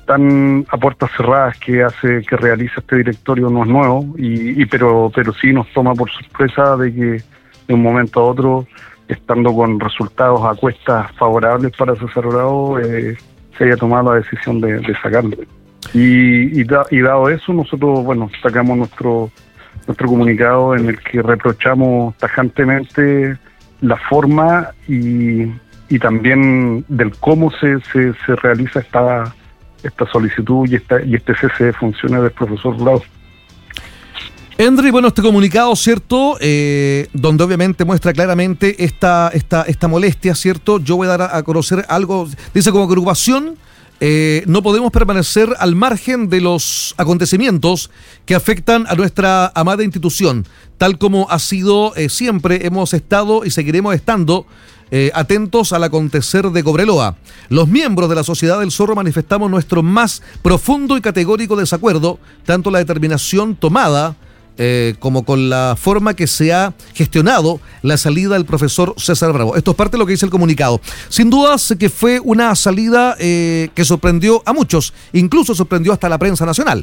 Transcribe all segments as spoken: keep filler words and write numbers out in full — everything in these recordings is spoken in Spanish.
tan a puertas cerradas que hace que realiza este directorio no es nuevo, y, y pero pero sí nos toma por sorpresa de que de un momento a otro, estando con resultados a cuestas favorables para César Bravo, eh, se haya tomado la decisión de, de sacarlo. Y, y, da, y dado eso, nosotros, bueno, sacamos nuestro nuestro comunicado en el que reprochamos tajantemente la forma y, y también del cómo se, se, se realiza esta esta solicitud y esta y este cese de funciones del profesor Bravo. Endry, bueno, este comunicado, ¿cierto? Eh, donde obviamente muestra claramente esta, esta, esta molestia, ¿cierto? Yo voy a dar a, a conocer algo, dice como agrupación, eh, no podemos permanecer al margen de los acontecimientos que afectan a nuestra amada institución, tal como ha sido eh, siempre, hemos estado y seguiremos estando Eh, atentos al acontecer de Cobreloa. Los miembros de la Sociedad del Zorro manifestamos nuestro más profundo y categórico desacuerdo, tanto la determinación tomada eh, como con la forma que se ha gestionado la salida del profesor César Bravo. Esto es parte de lo que dice el comunicado. Sin dudas que fue una salida eh, que sorprendió a muchos, incluso sorprendió hasta la prensa nacional.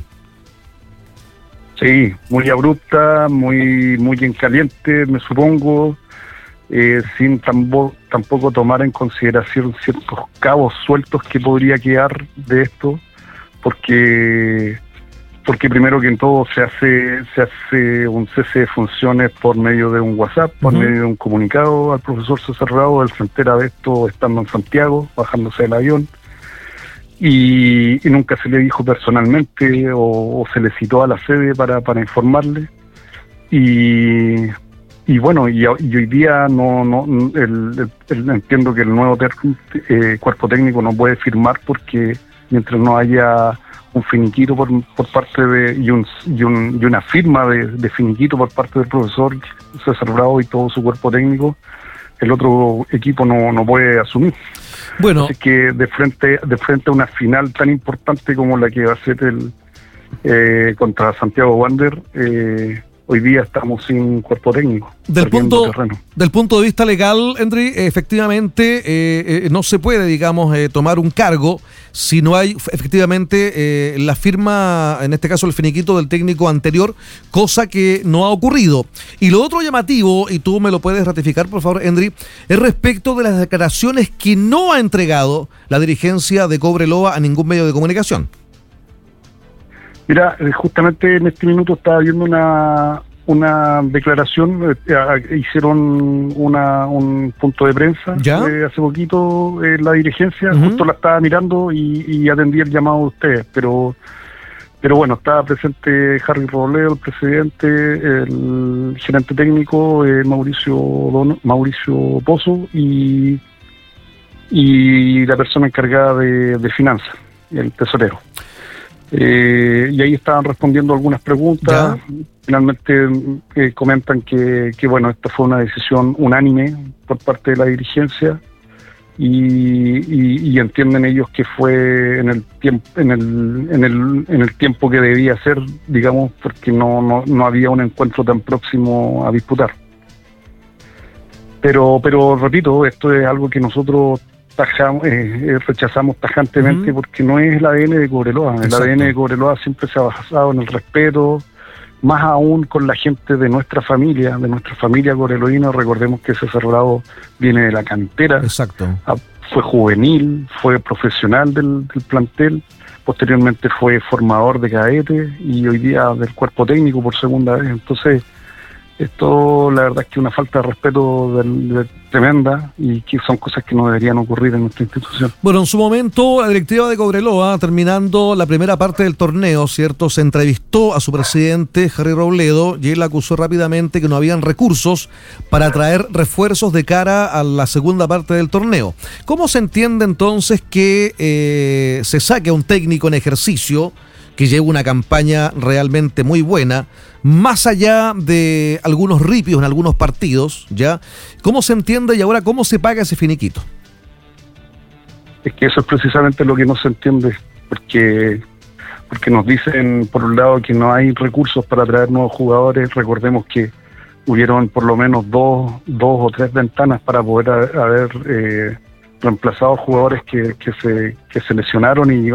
Sí, muy abrupta, muy, muy en caliente, me supongo. Eh, sin tambo, tampoco tomar en consideración ciertos cabos sueltos que podría quedar de esto, porque porque primero que en todo se hace se hace un cese de funciones por medio de un WhatsApp, por uh-huh. medio de un comunicado al profesor César Bravo. Él se entera de esto estando en Santiago, bajándose del avión, y, y nunca se le dijo personalmente o, o se le citó a la sede para, para informarle. Y Y bueno, y, y hoy día no, no el, el, el, entiendo que el nuevo ter, eh, cuerpo técnico no puede firmar, porque mientras no haya un finiquito por, por parte de y, un, y, un, y una firma de, de finiquito por parte del profesor César Bravo y todo su cuerpo técnico, el otro equipo no, no puede asumir. Bueno, así que de frente de frente a una final tan importante como la que va a ser el eh, contra Santiago Wander, eh, hoy día estamos sin cuerpo técnico. Del punto, del punto de vista legal, Endry, efectivamente eh, eh, no se puede, digamos, eh, tomar un cargo si no hay efectivamente eh, la firma, en este caso el finiquito del técnico anterior, cosa que no ha ocurrido. Y lo otro llamativo, y tú me lo puedes ratificar, por favor, Endry, es respecto de las declaraciones que no ha entregado la dirigencia de Cobreloa a ningún medio de comunicación. Mira, justamente en este minuto estaba viendo una una declaración, eh, hicieron una un punto de prensa eh, hace poquito eh, la dirigencia, uh-huh. justo la estaba mirando y, y atendí el llamado de ustedes, pero pero bueno, estaba presente Harry Robledo, el presidente, el gerente técnico eh, Mauricio Dono, Mauricio Pozo y y la persona encargada de, de finanzas, el tesorero. Eh, y ahí estaban respondiendo algunas preguntas. ¿Ya? Finalmente eh, comentan que, que bueno, esta fue una decisión unánime por parte de la dirigencia y, y, y entienden ellos que fue en el tiempo en el en el en el tiempo que debía ser, digamos, porque no no, no había un encuentro tan próximo a disputar. Pero pero repito, esto es algo que nosotros Tajamos, eh, rechazamos tajantemente, uh-huh. porque no es el A D N de Cobreloa. Exacto. El A D N de Cobreloa siempre se ha basado en el respeto, más aún con la gente de nuestra familia, de nuestra familia cobreloína. Recordemos que César Bravo viene de la cantera. Exacto. Fue juvenil, fue profesional del, del plantel, posteriormente fue formador de cadetes y hoy día del cuerpo técnico por segunda vez. Entonces, esto la verdad es que una falta de respeto de, de, tremenda, y que son cosas que no deberían ocurrir en nuestra institución. Bueno, en su momento la directiva de Cobreloa, terminando la primera parte del torneo, ¿cierto?, se entrevistó a su presidente Harry Robledo y él acusó rápidamente que no habían recursos para traer refuerzos de cara a la segunda parte del torneo. ¿Cómo se entiende entonces que eh, se saque a un técnico en ejercicio que lleva una campaña realmente muy buena, más allá de algunos ripios en algunos partidos, ¿ya? ¿Cómo se entiende y ahora cómo se paga ese finiquito? Es que eso es precisamente lo que no se entiende, porque porque nos dicen, por un lado, que no hay recursos para traer nuevos jugadores. Recordemos que hubieron por lo menos dos, dos o tres ventanas para poder haber eh, reemplazado jugadores que, que, se, que se lesionaron y